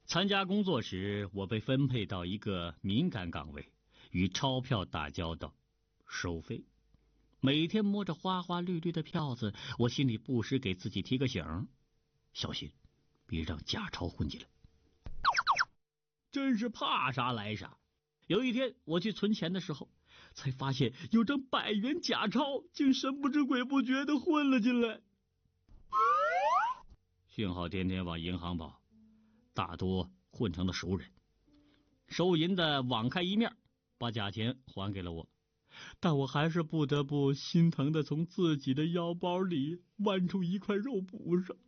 参加工作时，我被分配到一个敏感岗位，与钞票打交道，收费。每天摸着花花绿绿的票子，我心里不时给自己提个醒，小心别让假钞混进来。真是怕啥来啥。有一天我去存钱的时候，才发现有张100元假钞竟神不知鬼不觉地混了进来。幸好天天往银行跑，大多混成了熟人。收银的网开一面，把假钱还给了我，但我还是不得不心疼地从自己的腰包里剜出一块肉补上。